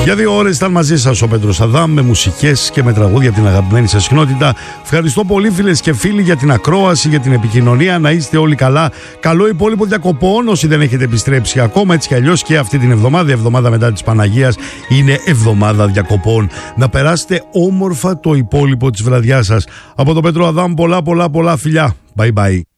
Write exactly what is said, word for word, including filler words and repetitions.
Για δύο ώρες ήταν μαζί σας ο Πέτρος Αδάμ με μουσικές και με τραγούδια από την αγαπημένη σας κοινότητα. Ευχαριστώ πολύ φίλες και φίλοι για την ακρόαση, για την επικοινωνία. Να είστε όλοι καλά. Καλό υπόλοιπο διακοπών όσοι δεν έχετε επιστρέψει ακόμα. Έτσι κι αλλιώς και αυτή την εβδομάδα, η εβδομάδα μετά της Παναγίας, είναι εβδομάδα διακοπών. Να περάσετε όμορφα το υπόλοιπο της βραδιάς σας. Από τον Πέτρο Αδάμ πολλά πολλά πολλά φιλιά. Bye bye.